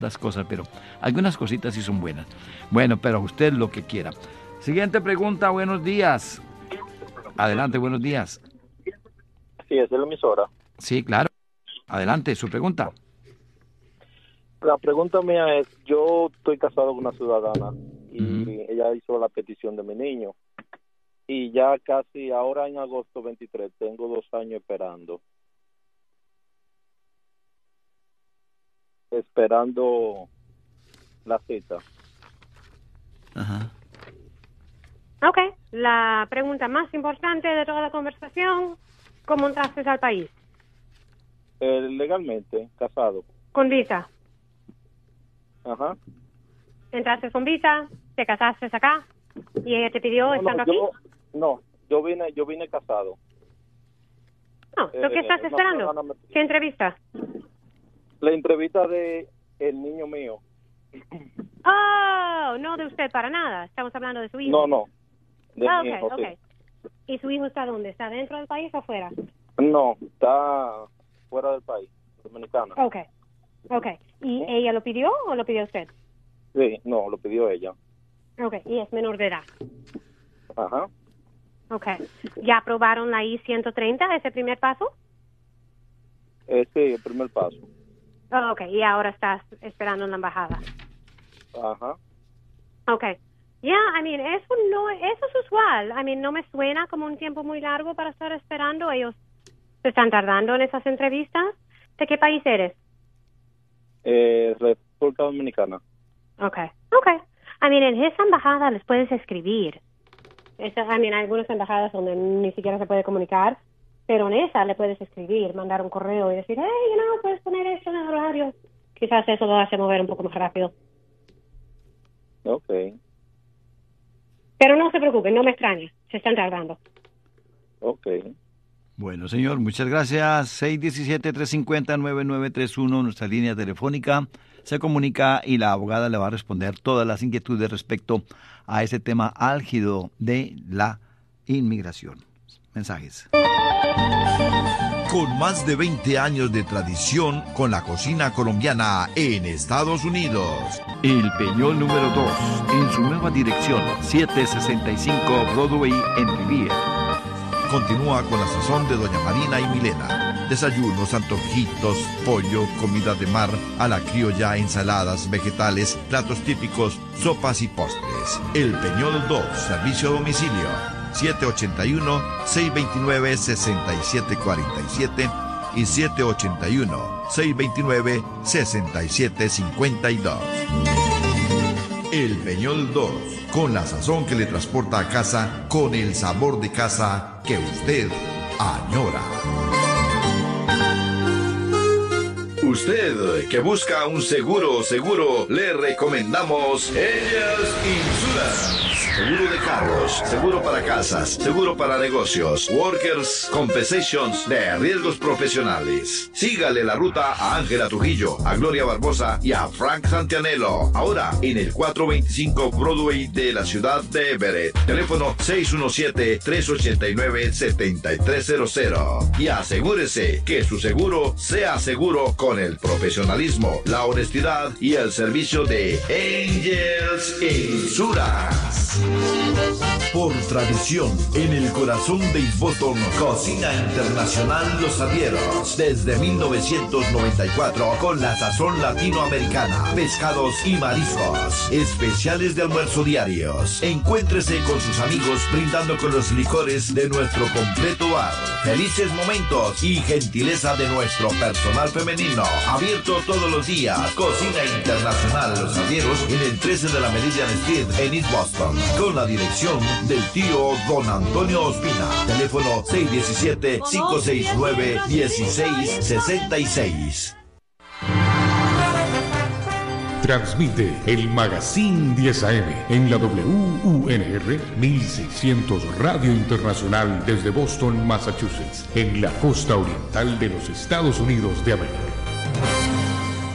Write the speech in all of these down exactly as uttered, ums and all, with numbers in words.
las cosas, pero algunas cositas sí son buenas. Bueno, pero usted lo que quiera. Siguiente pregunta, buenos días. Adelante, buenos días. Sí, es de la emisora. Sí, claro. Adelante, su pregunta. La pregunta mía es, yo estoy casado con una ciudadana y Uh-huh. ella hizo la petición de mi niño. Y ya casi ahora en agosto veintitrés tengo dos años esperando. Esperando la cita. Ajá. Ok, la pregunta más importante de toda la conversación, ¿cómo entraste al país? Eh, legalmente, casado. ¿Con visa? Ajá. ¿Entraste con visa? ¿Te casaste acá? ¿Y ella te pidió No, estando no, aquí? yo, no, yo vine, yo vine casado. No, ¿lo que Eh, estás una esperando? ciudadana me- ¿Qué entrevista? La entrevista de el niño mío. Oh, no de usted para nada. Estamos hablando de su hijo. No, no. De Ah, mi ok, hijo, ok. sí. ¿Y su hijo está dónde? ¿Está dentro del país o afuera? No, está fuera del país, dominicana. Ok, ok. ¿Y ella lo pidió o lo pidió usted? Sí, no, lo pidió ella. Ok, y es menor de edad. Ajá. Ok. ¿Ya aprobaron la I ciento treinta, ese primer paso? Eh, sí, el primer paso. Oh, ok, y ahora estás esperando en la embajada. Ajá. Ok. Yeah, I mean, eso no, eso es usual. I mean, no me suena como un tiempo muy largo para estar esperando. Ellos se están tardando en esas entrevistas. ¿De qué país eres? Eh, República Dominicana. Ok, ok. I mean, en esa embajada les puedes escribir. Esa, I mean, hay algunas embajadas donde ni siquiera se puede comunicar, pero en esa le puedes escribir, mandar un correo y decir, hey, you know, puedes poner esto en el horario. Quizás eso lo hace mover un poco más rápido. Ok. Pero no se preocupen, no me extraña. Se están tardando. Ok. Bueno, señor, muchas gracias. seis uno siete, tres cinco cero, nueve nueve tres uno, nuestra línea telefónica. Se comunica y la abogada le va a responder todas las inquietudes respecto a ese tema álgido de la inmigración. Mensajes. Con más de veinte años de tradición con la cocina colombiana en Estados Unidos. El Peñol número dos, en su nueva dirección, setecientos sesenta y cinco Broadway en Riviera. Continúa con la sazón de Doña Marina y Milena. Desayunos, antojitos, pollo, comida de mar, a la criolla, ensaladas, vegetales, platos típicos, sopas y postres. El Peñol dos, servicio a domicilio. siete ocho uno, seis dos nueve, seis siete cuatro siete y siete ocho uno, seis dos nueve, seis siete cinco dos. El Peñol dos, con la sazón que le transporta a casa, con el sabor de casa que usted añora. Usted que busca un seguro seguro, le recomendamos Ellas Insurance. Seguro de carros, seguro para casas, seguro para negocios, workers, compensations de riesgos profesionales. Sígale la ruta a Ángela Trujillo, a Gloria Barbosa y a Frank Santianello. Ahora en el cuatrocientos veinticinco Broadway de la ciudad de Everett. Teléfono seis uno siete, tres ocho nueve, siete tres cero cero. Y asegúrese que su seguro sea seguro con el profesionalismo, la honestidad y el servicio de Angels Insurance. Por tradición, en el corazón de East Boston, Cocina Internacional Los Avieros, desde mil novecientos noventa y cuatro, con la sazón latinoamericana, pescados y mariscos, especiales de almuerzo diarios. Encuéntrese con sus amigos brindando con los licores de nuestro completo bar. Felices momentos y gentileza de nuestro personal femenino. Abierto todos los días. Cocina Internacional Los Avieros en el trece de la Meridian Street en East Boston, con la dirección del tío Don Antonio Ospina. Teléfono seis uno siete, cinco seis nueve, uno seis seis seis. Transmite el Magazine diez A M en la W U N R mil seiscientos Radio Internacional desde Boston, Massachusetts, en la costa oriental de los Estados Unidos de América.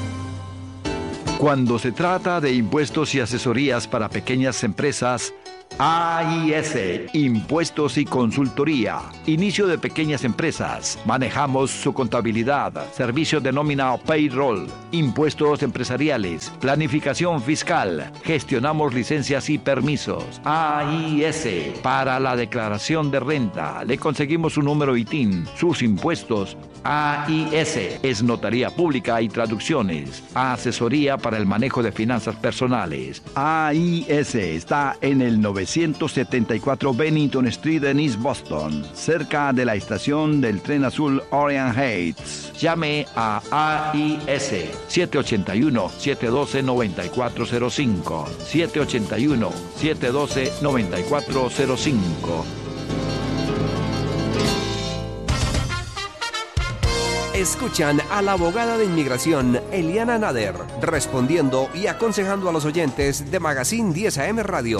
Cuando se trata de impuestos y asesorías para pequeñas empresas, A I S, Impuestos y Consultoría. Inicio de pequeñas empresas. Manejamos su contabilidad, servicios de nómina o payroll, impuestos empresariales, planificación fiscal. Gestionamos licencias y permisos. A I S, para la declaración de renta. Le conseguimos su número I T I N, sus impuestos. A I S es notaría pública y traducciones. Asesoría para el manejo de finanzas personales. A I S está en el novecientos setenta y cuatro Bennington Street en East Boston, cerca de la estación del tren azul Orient Heights. Llame a A I S siete ocho uno, siete uno dos, nueve cuatro cero cinco, siete ocho uno, siete uno dos, nueve cuatro cero cinco. Escuchan a la abogada de inmigración, Eliana Nader, respondiendo y aconsejando a los oyentes de Magazine diez A M Radio.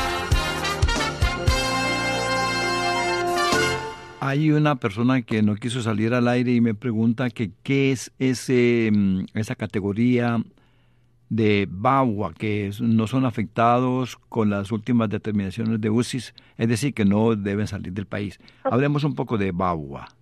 Hay una persona que no quiso salir al aire y me pregunta que qué es ese, esa categoría de B A W A, que no son afectados con las últimas determinaciones de U C I S, es decir, que no deben salir del país. Hablemos un poco de B A W A.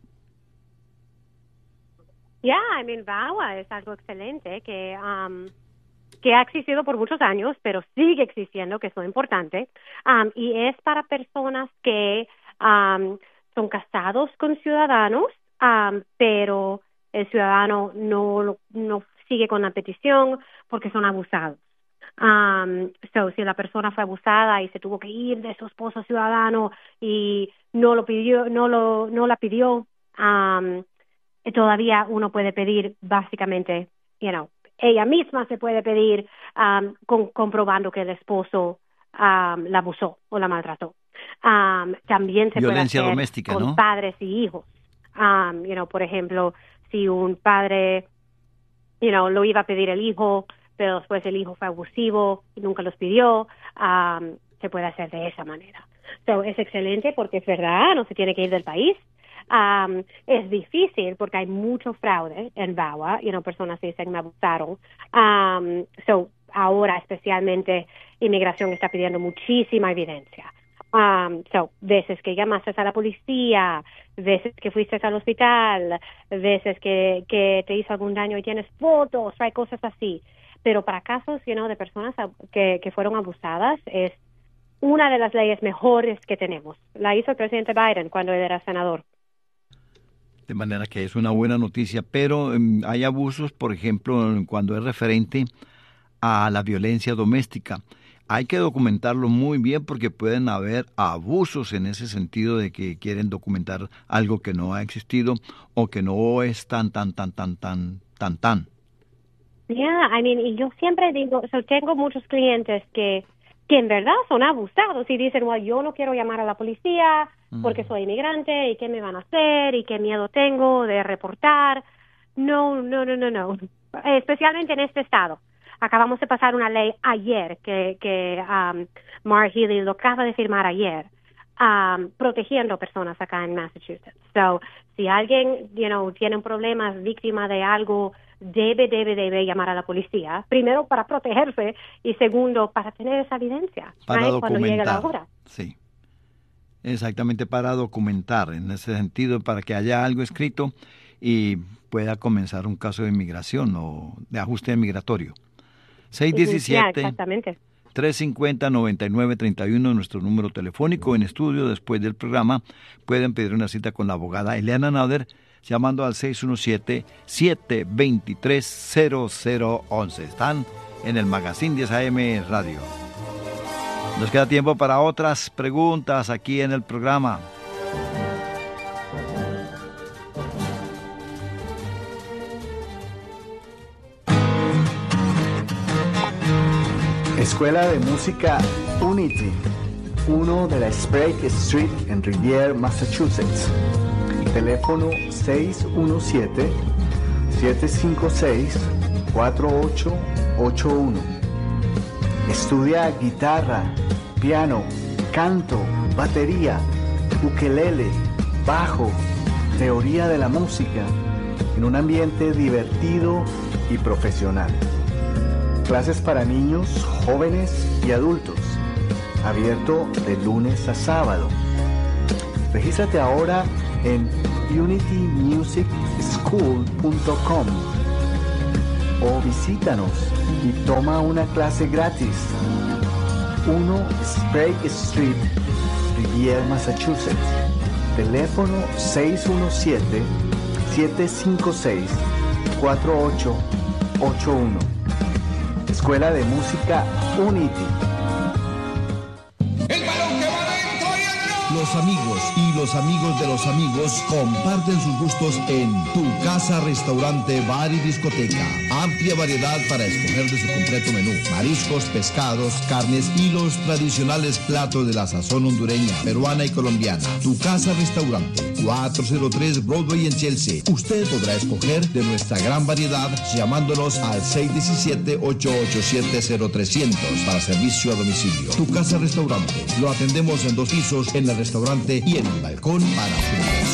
Yeah, I mean, B A W A es algo excelente que, um, que ha existido por muchos años, pero sigue existiendo, que es lo importante, um, y es para personas que um, son casados con ciudadanos, um, pero el ciudadano no, no sigue con la petición porque son abusados. Um, so, si la persona fue abusada y se tuvo que ir de su esposo ciudadano y no lo pidió, no lo, no la pidió, um, todavía uno puede pedir básicamente, you know, ella misma se puede pedir um, con, comprobando que el esposo um, la abusó o la maltrató. Um, también se Violencia puede hacer doméstica, con ¿no? padres y hijos. Um, you know, por ejemplo, si un padre, you know, lo iba a pedir el hijo, pero después el hijo fue abusivo y nunca los pidió, um, se puede hacer de esa manera. So, es excelente porque es verdad, no se tiene que ir del país. Um, es difícil porque hay mucho fraude en B A W A, you know, personas dicen me abusaron. Um, so, ahora especialmente inmigración está pidiendo muchísima evidencia. Um, so, veces que llamaste a la policía, veces que fuiste al hospital, veces que, que te hizo algún daño y tienes fotos, hay cosas así. Pero para casos, you know, de personas que, que fueron abusadas, es una de las leyes mejores que tenemos. La hizo el presidente Biden cuando él era senador. De manera que es una buena noticia, pero um, hay abusos, por ejemplo, cuando es referente a la violencia doméstica. Hay que documentarlo muy bien porque pueden haber abusos en ese sentido de que quieren documentar algo que no ha existido o que no es tan, tan, tan, tan, tan, tan, tan. Yeah, I mean, y yo siempre digo, so, tengo muchos clientes que, que en verdad son abusados y dicen, well, yo no quiero llamar a la policía porque soy inmigrante y qué me van a hacer y qué miedo tengo de reportar. No, no, no, no, no. Especialmente en este estado. Acabamos de pasar una ley ayer que, que um, Maura Healey lo acaba de firmar ayer, um, protegiendo personas acá en Massachusetts. So, si alguien, you know, tiene un problema, es víctima de algo, debe, debe, debe llamar a la policía. Primero, para protegerse y segundo, para tener esa evidencia. Para ¿right? documentar. Cuando llegue la hora. Sí. Exactamente, para documentar, en ese sentido, para que haya algo escrito y pueda comenzar un caso de inmigración o de ajuste migratorio. seis uno siete, tres cinco cero, nueve nueve tres uno, nuestro número telefónico en estudio. Después del programa pueden pedir una cita con la abogada Eliana Nader llamando al seis uno siete, siete dos tres, cero cero uno uno. Están en el Magazine diez A M Radio. Nos queda tiempo para otras preguntas aquí en el programa. Escuela de Música Unity, uno de la Sprague Street en Rivier, Massachusetts. Teléfono seis uno siete, siete cinco seis, cuatro ocho ocho uno. Estudia guitarra, piano, canto, batería, ukelele, bajo, teoría de la música, en un ambiente divertido y profesional. Clases para niños, jóvenes y adultos. abierto de lunes a sábado. Regístrate ahora en unity music school punto com o visítanos y toma una clase gratis. uno Sprague Street, Rivier, Massachusetts. Teléfono seis uno siete, siete cinco seis, cuatro ocho ocho uno. Escuela de Música Unity. Los amigos y los amigos de los amigos comparten sus gustos en Tu Casa Restaurante Bar y Discoteca. Amplia variedad para escoger de su completo menú. Mariscos, pescados, carnes y los tradicionales platos de la sazón hondureña, peruana y colombiana. Tu Casa Restaurante, cuatrocientos tres Broadway en Chelsea. Usted podrá escoger de nuestra gran variedad llamándonos al seis uno siete, ocho ocho siete, cero trescientos para servicio a domicilio. Tu Casa Restaurante. Lo atendemos en dos pisos, en el restaurante y en el balcón para ustedes.